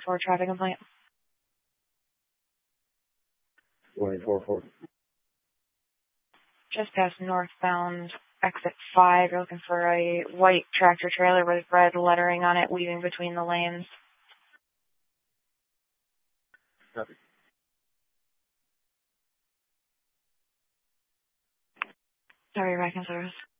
for a traffic complaint. 24-4. Just past northbound exit 5. You're looking for a white tractor trailer with red lettering on it weaving between the lanes. Copy. Sorry, back in service.